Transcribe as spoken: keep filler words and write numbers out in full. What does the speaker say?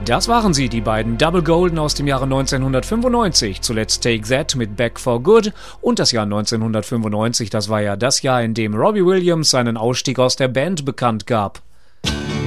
Das waren sie, die beiden Double Golden aus dem Jahre neunzehnhundertfünfundneunzig. Zuletzt Take That mit Back for Good und das Jahr neunzehnhundertfünfundneunzig, das war ja das Jahr, in dem Robbie Williams seinen Ausstieg aus der Band bekannt gab.